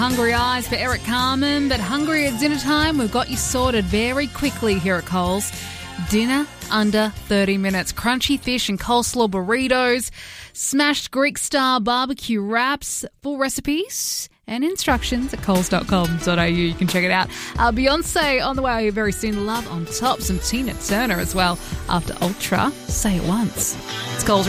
Hungry Eyes for Eric Carmen, but hungry at dinner time, we've got you sorted very quickly here at Coles. Dinner under 30 minutes. Crunchy fish and coleslaw burritos, smashed Greek-style barbecue wraps, full recipes and instructions at coles.com.au. You can check it out. Beyonce on the way very soon. Love on top. Some Tina Turner as well after Ultra. Say it once. It's Coles.